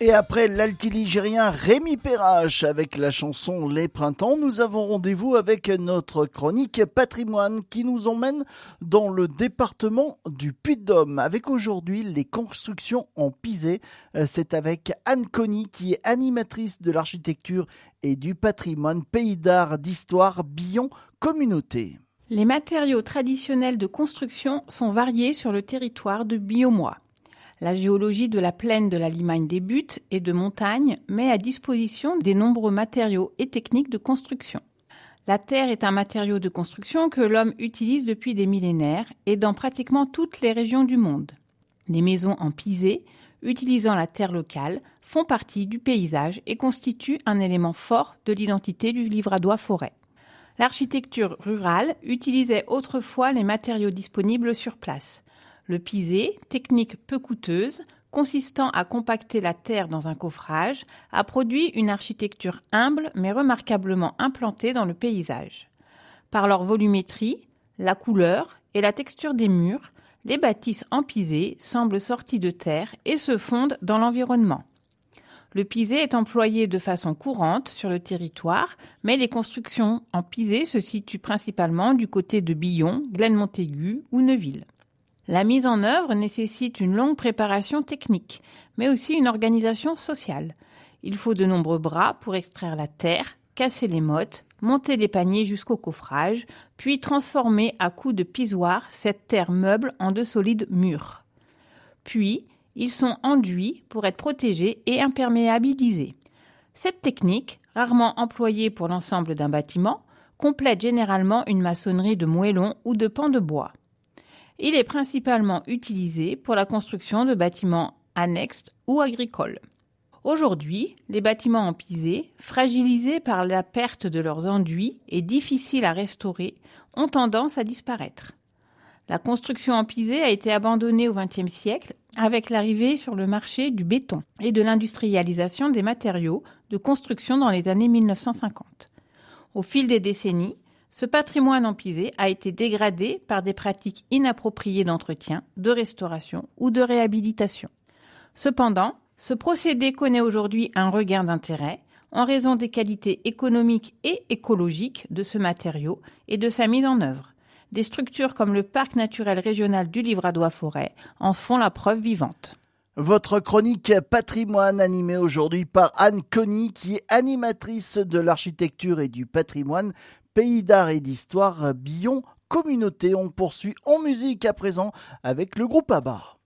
Et après l'altiligérien Rémi Perrache avec la chanson Les Printemps, nous avons rendez-vous avec notre chronique patrimoine qui nous emmène dans le département du Puy-de-Dôme avec aujourd'hui les constructions en pisé. C'est avec Anne Conny qui est animatrice de l'architecture et du patrimoine Pays d'Art d'Histoire Billon Communauté. Les matériaux traditionnels de construction sont variés sur le territoire de Billonmois. La géologie de la plaine de la Limagne des Buttes et de montagne met à disposition des nombreux matériaux et techniques de construction. La terre est un matériau de construction que l'homme utilise depuis des millénaires et dans pratiquement toutes les régions du monde. Les maisons en pisé, utilisant la terre locale, font partie du paysage et constituent un élément fort de l'identité du Livradois-Forêt. L'architecture rurale utilisait autrefois les matériaux disponibles sur place. Le pisé, technique peu coûteuse, consistant à compacter la terre dans un coffrage, a produit une architecture humble mais remarquablement implantée dans le paysage. Par leur volumétrie, la couleur et la texture des murs, les bâtisses en pisé semblent sorties de terre et se fondent dans l'environnement. Le pisé est employé de façon courante sur le territoire, mais les constructions en pisé se situent principalement du côté de Billon, Glenmontaigu ou Neuville. La mise en œuvre nécessite une longue préparation technique, mais aussi une organisation sociale. Il faut de nombreux bras pour extraire la terre, casser les mottes, monter les paniers jusqu'au coffrage, puis transformer à coups de pisoir cette terre meuble en de solides murs. Puis, ils sont enduits pour être protégés et imperméabilisés. Cette technique, rarement employée pour l'ensemble d'un bâtiment, complète généralement une maçonnerie de moellons ou de pans de bois. Il est principalement utilisé pour la construction de bâtiments annexes ou agricoles. Aujourd'hui, les bâtiments en pisé, fragilisés par la perte de leurs enduits et difficiles à restaurer, ont tendance à disparaître. La construction en pisé a été abandonnée au XXe siècle avec l'arrivée sur le marché du béton et de l'industrialisation des matériaux de construction dans les années 1950. Au fil des décennies, ce patrimoine en pisé a été dégradé par des pratiques inappropriées d'entretien, de restauration ou de réhabilitation. Cependant, ce procédé connaît aujourd'hui un regain d'intérêt en raison des qualités économiques et écologiques de ce matériau et de sa mise en œuvre. Des structures comme le Parc naturel régional du Livradois-Forêt en font la preuve vivante. Votre chronique patrimoine animée aujourd'hui par Anne Conny qui est animatrice de l'architecture et du patrimoine Pays d'Art et d'Histoire Billon Communauté. On poursuit en musique à présent avec le groupe ABBA.